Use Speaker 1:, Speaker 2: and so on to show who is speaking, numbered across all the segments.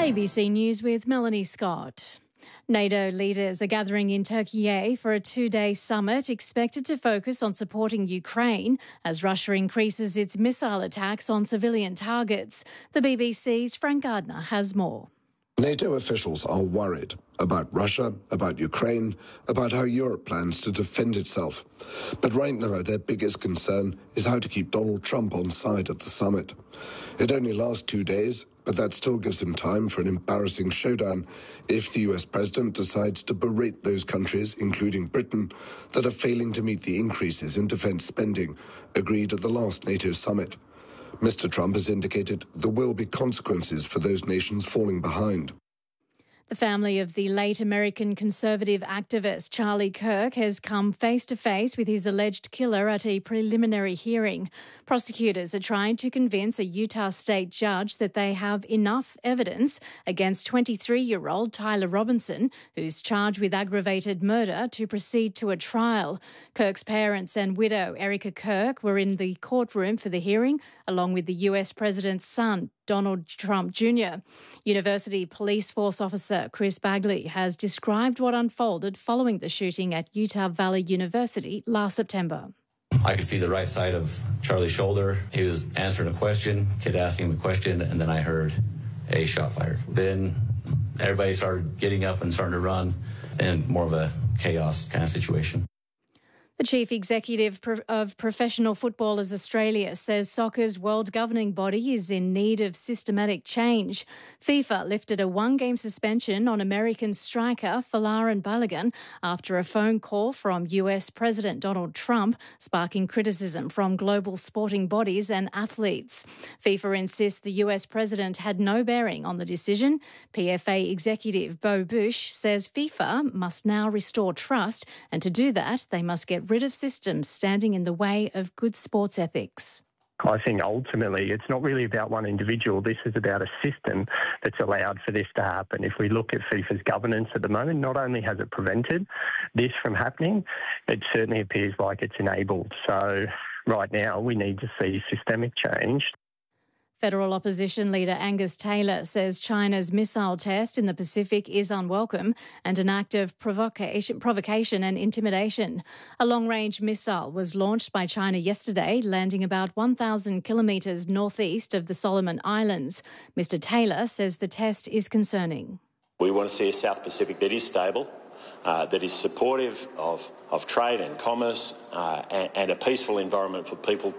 Speaker 1: ABC News with Melanie Scott. NATO leaders are gathering in Turkey for a two-day summit expected to focus on supporting Ukraine as Russia increases its missile attacks on civilian targets. The BBC's Frank Gardner has more.
Speaker 2: NATO officials are worried about Russia, about Ukraine, about how Europe plans to defend itself. But right now, their biggest concern is how to keep Donald Trump on side at the summit. It only lasts 2 days, but that still gives him time for an embarrassing showdown if the US president decides to berate those countries, including Britain, that are failing to meet the increases in defense spending agreed at the last NATO summit. Mr. Trump has indicated there will be consequences for those nations falling behind.
Speaker 1: The family of the late American conservative activist Charlie Kirk has come face-to-face with his alleged killer at a preliminary hearing. Prosecutors are trying to convince a Utah state judge that they have enough evidence against 23-year-old Tyler Robinson, who's charged with aggravated murder, to proceed to a trial. Kirk's parents and widow, Erica Kirk, were in the courtroom for the hearing, along with the US president's son, Donald Trump Jr. University Police Force Officer Chris Bagley has described what unfolded following the shooting at Utah Valley University last September.
Speaker 3: I could see the right side of Charlie's shoulder. He was answering a question, kid asking him a question, and then I heard a shot fired. Then everybody started getting up and starting to run, and more of a chaos kind of situation.
Speaker 1: The Chief Executive of Professional Footballers Australia says soccer's world governing body is in need of systematic change. FIFA lifted a one-game suspension on American striker Folarin Balogun after a phone call from US President Donald Trump, sparking criticism from global sporting bodies and athletes. FIFA insists the US President had no bearing on the decision. PFA Executive Bo Bush says FIFA must now restore trust, and to do that, they must get rid of systems standing in the way of good sports ethics.
Speaker 4: I think ultimately it's not really about one individual. This is about a system that's allowed for this to happen. If we look at FIFA's governance at the moment, not only has it prevented this from happening, it certainly appears like it's enabled. So right now we need to see systemic change.
Speaker 1: Federal opposition leader Angus Taylor says China's missile test in the Pacific is unwelcome and an act of provocation and intimidation. A long-range missile was launched by China yesterday, landing about 1,000 kilometres northeast of the Solomon Islands. Mr. Taylor says the test is concerning.
Speaker 5: We want to see a South Pacific that is stable, that is supportive of trade and commerce and a peaceful environment for people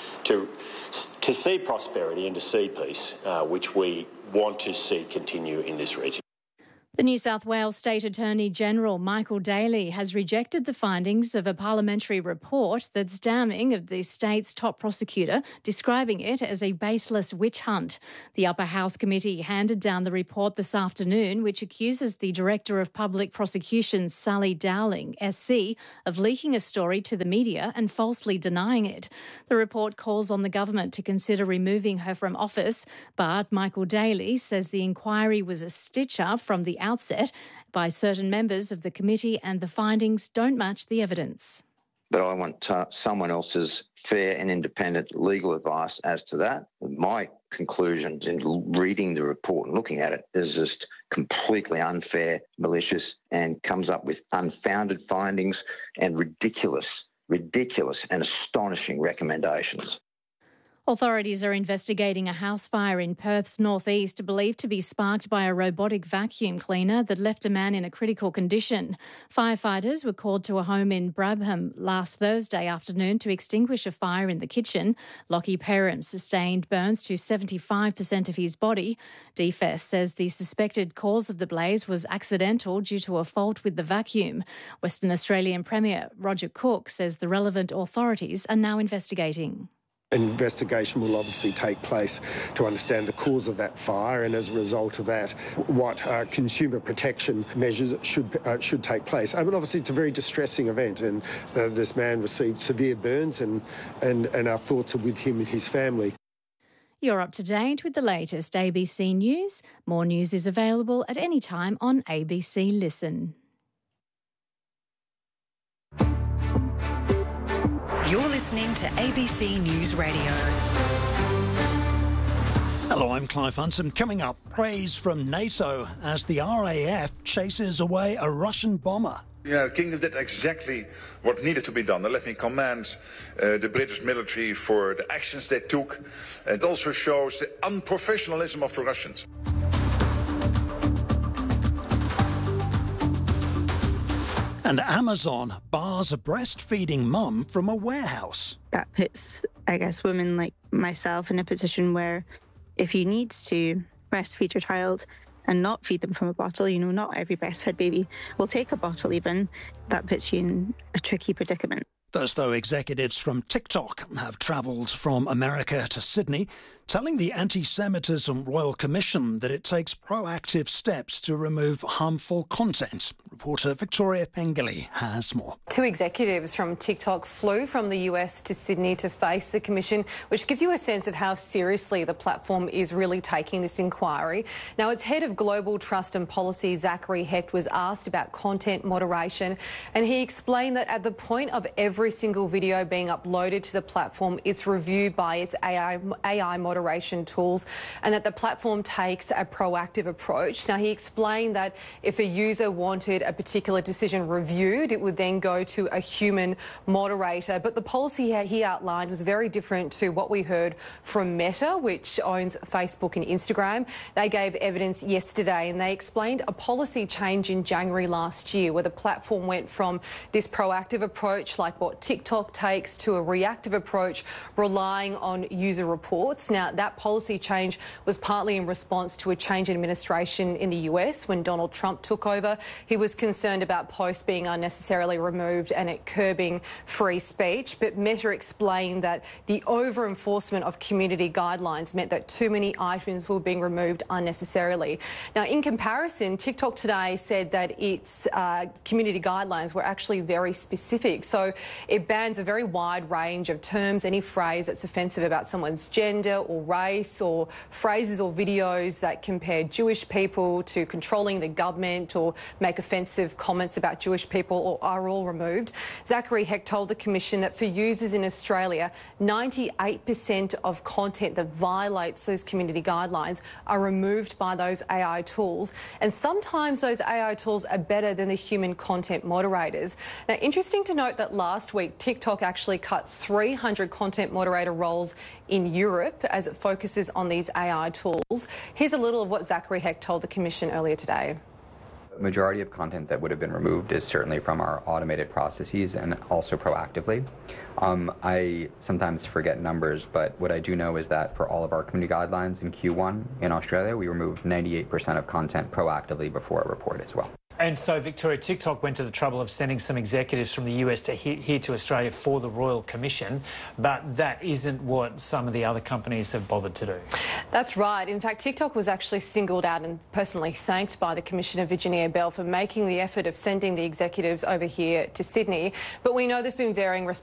Speaker 5: to see prosperity and to see peace, which we want to see continue in this region.
Speaker 1: The New South Wales State Attorney-General Michael Daly has rejected the findings of a parliamentary report that's damning of the state's top prosecutor, describing it as a baseless witch hunt. The Upper House Committee handed down the report this afternoon, which accuses the Director of Public Prosecutions, Sally Dowling, SC, of leaking a story to the media and falsely denying it. The report calls on the government to consider removing her from office, but Michael Daly says the inquiry was a stitch-up from the outset by certain members of the committee and the findings don't match the evidence.
Speaker 6: But I want someone else's fair and independent legal advice as to that. My conclusions in reading the report and looking at it is just completely unfair, malicious, and comes up with unfounded findings and ridiculous and astonishing recommendations.
Speaker 1: Authorities are investigating a house fire in Perth's northeast believed to be sparked by a robotic vacuum cleaner that left a man in a critical condition. Firefighters were called to a home in Brabham last Thursday afternoon to extinguish a fire in the kitchen. Lockie Perham sustained burns to 75% of his body. DFS says the suspected cause of the blaze was accidental due to a fault with the vacuum. Western Australian Premier Roger Cook says the relevant authorities are now investigating.
Speaker 7: An investigation will obviously take place to understand the cause of that fire, and as a result of that, what consumer protection measures should take place. I mean, obviously, it's a very distressing event, and this man received severe burns, and our thoughts are with him and his family.
Speaker 1: You're up to date with the latest ABC News. More news is available at any time on ABC Listen.
Speaker 8: You're listening to ABC News Radio. Hello, I'm Clive Hunson. Coming up, praise from NATO as the RAF chases away a Russian bomber.
Speaker 9: Yeah, the kingdom did exactly what needed to be done. And let me commend the British military for the actions they took. It also shows the unprofessionalism of the Russians.
Speaker 8: And Amazon bars a breastfeeding mum from a warehouse.
Speaker 10: That puts, I guess, women like myself in a position where if you need to breastfeed your child and not feed them from a bottle, you know, not every breastfed baby will take a bottle even, that puts you in a tricky predicament.
Speaker 8: Those, though, executives from TikTok have travelled from America to Sydney, telling the Anti-Semitism Royal Commission that it takes proactive steps to remove harmful content. Reporter Victoria Pengilly has more.
Speaker 11: 2 executives from TikTok flew from the US to Sydney to face the Commission, which gives you a sense of how seriously the platform is really taking this inquiry. Now, its head of global trust and policy, Zachary Hecht, was asked about content moderation, and he explained that at the point of every single video being uploaded to the platform, it's reviewed by its AI moderation tools, and that the platform takes a proactive approach. Now, he explained that if a user wanted a particular decision reviewed, it would then go to a human moderator. But the policy he outlined was very different to what we heard from Meta, which owns Facebook and Instagram. They gave evidence yesterday, and they explained a policy change in January last year where the platform went from this proactive approach like what TikTok takes to a reactive approach relying on user reports. Now, that policy change was partly in response to a change in administration in the US when Donald Trump took over. He was concerned about posts being unnecessarily removed and it curbing free speech. But Meta explained that the over-enforcement of community guidelines meant that too many items were being removed unnecessarily. Now, in comparison, TikTok today said that its community guidelines were actually very specific. So it bans a very wide range of terms, any phrase that's offensive about someone's gender or race, or phrases or videos that compare Jewish people to controlling the government or make offensive comments about Jewish people are all removed. Zachary Hecht told the Commission that for users in Australia, 98% of content that violates those community guidelines are removed by those AI tools. And sometimes those AI tools are better than the human content moderators. Now, interesting to note that last week, TikTok actually cut 300 content moderator roles in Europe as it focuses on these AI tools. Here's a little of what Zachary Hecht told the Commission earlier today.
Speaker 12: Majority of content that would have been removed is certainly from our automated processes and also proactively. I sometimes forget numbers, but what I do know is that for all of our community guidelines in Q1 in Australia, we removed 98% of content proactively before a report as well.
Speaker 13: And so, Victoria, TikTok went to the trouble of sending some executives from the US to here to Australia for the Royal Commission, but that isn't what some of the other companies have bothered to do.
Speaker 11: That's right. In fact, TikTok was actually singled out and personally thanked by the Commissioner, Virginia Bell, for making the effort of sending the executives over here to Sydney. But we know there's been varying responses